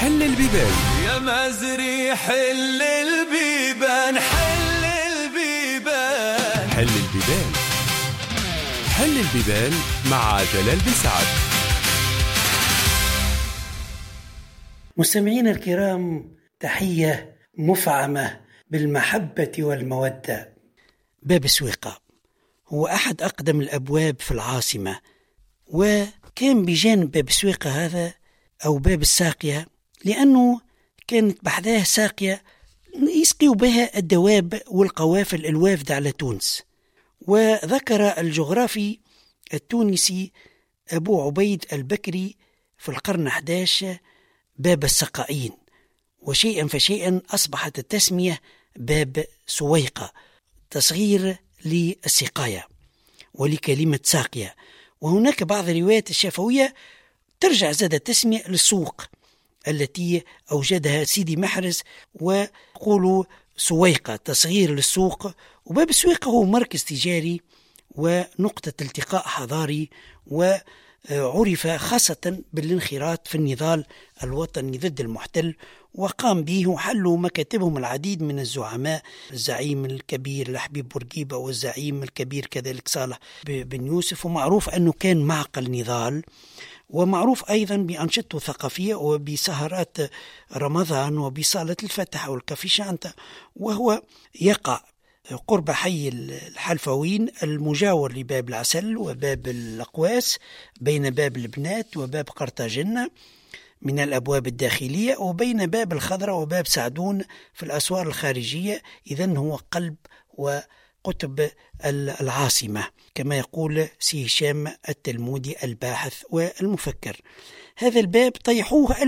حل البيبان. يا مازري حل البيبان، حل البيبان، حل البيبان. حل البيبان مع جلال بن سعد. مستمعينا الكرام، تحية مفعمة بالمحبة والمودة. باب سويقة هو أحد أقدم الأبواب في العاصمة، وكان بجانب باب سويقة هذا أو باب الساقية لأنه كانت بحذاه ساقية يسقيوا بها الدواب والقوافل الوافدة على تونس. وذكر الجغرافي التونسي أبو عبيد البكري في القرن 11 باب السقائين، وشيئا فشيئا أصبحت التسمية باب سويقة تصغير للسقاية ولكلمة ساقية. وهناك بعض الروايات الشفوية ترجع زاد التسمية للسوق التي أوجدها سيدي محرز، وقولوا سويقة تصغير للسوق. وباب السويقة هو مركز تجاري ونقطة التقاء حضاري، وعرف خاصة بالانخراط في النضال الوطني ضد المحتل، وقام به وحلوا مكاتبهم العديد من الزعماء، الزعيم الكبير لحبيب بورقيبة والزعيم الكبير كذلك صالح بن يوسف. ومعروف أنه كان معقل نضال، ومعروف أيضا بأنشطته الثقافية وبسهرات رمضان وبصالة الفتح والكافي شانتا، وهو يقع قرب حي الحلفوين المجاور لباب العسل وباب الأقواس، بين باب البنات وباب قرطاجنة من الأبواب الداخلية، وبين باب الخضرة وباب سعدون في الأسوار الخارجية. إذن هو قلب وقطب العاصمة كما يقول سي هشام التلمودي الباحث والمفكر. هذا الباب طيحوه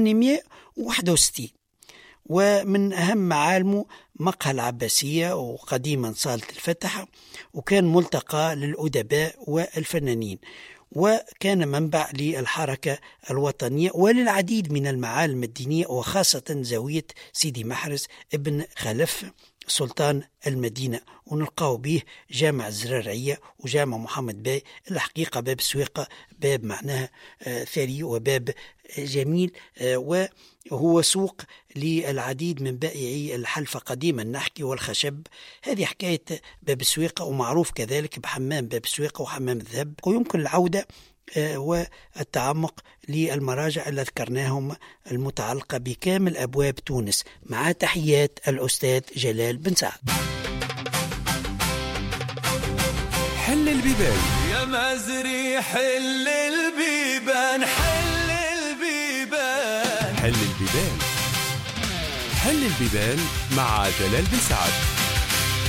1861، ومن أهم معالمه مقهى العباسية وقديما صالة الفتح، وكان ملتقى للأدباء والفنانين، وكان منبع للحركة الوطنية وللعديد من المعالم الدينية، وخاصة زاوية سيدي محرز ابن خلف سلطان المدينة، ونلقاو به جامع الزرارية وجامع محمد باي. الحقيقة باب السويقة باب معناها ثري وباب جميل، وهو سوق للعديد من بائعي الحلفة قديما نحكي والخشب. هذه حكاية باب السويقة، ومعروف كذلك بحمام باب السويقة وحمام الذهب. ويمكن العودة والتعمق للمراجع اللي ذكرناهم المتعلقة بكامل أبواب تونس، مع تحيات الأستاذ جلال بن سعد. حل البيبان. يا مازري حل البيبان، حل البيبان، حل البيبان. حل البيبان مع جلال بن سعد.